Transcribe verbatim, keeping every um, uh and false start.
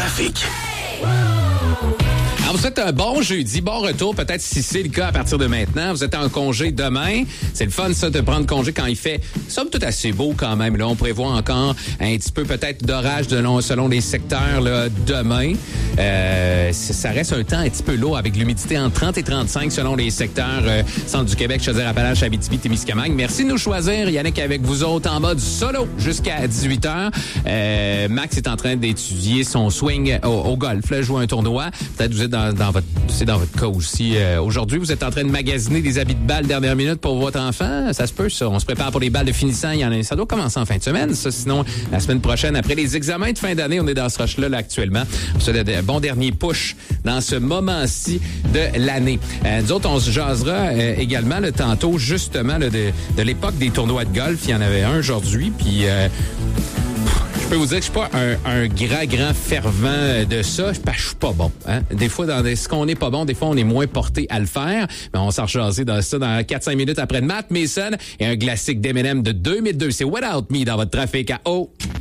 trafic. Alors, vous êtes un bon jeudi, bon retour, peut-être si c'est le cas à partir de maintenant. Vous êtes en congé demain. C'est le fun, ça, de prendre congé quand il fait, somme toute, assez beau quand même. Là, on prévoit encore un petit peu peut-être d'orage de long, selon les secteurs là, demain. Euh, ça reste un temps un petit peu lourd avec l'humidité entre trente et trente-cinq selon les secteurs euh, centre du Québec, Chaudière-Appalaches, Abitibi, Témiscamingue. Merci de nous choisir. Yannick avec vous autres en mode solo jusqu'à dix-huit heures. Euh, Max est en train d'étudier son swing au, au golf. Là, joue un tournoi. Peut-être vous êtes dans, dans votre, c'est dans votre cas aussi. Euh, aujourd'hui, vous êtes en train de magasiner des habits de balles dernière minute pour votre enfant. Ça se peut, ça. On se prépare pour les balles de finissant. Il y en a, ça doit commencer en fin de semaine. Ça, sinon, la semaine prochaine, après les examens de fin d'année, on est dans ce rush-là là, actuellement. Ça, le bon dernier push dans ce moment-ci de l'année. Euh, nous autres, on se jasera euh, également là, tantôt, justement, là, de, de l'époque des tournois de golf. Il y en avait un aujourd'hui, puis... Euh, je peux vous dire que je suis pas un, un grand, grand fervent de ça, parce que je suis pas bon. Hein? Des fois, dans des, ce qu'on n'est pas bon, des fois, on est moins porté à le faire. Mais on s'en rejaser dans ça dans quatre cinq minutes après Matt Mason et un classique d'Eminem de deux mille deux. C'est Without Me dans votre trafic à eau.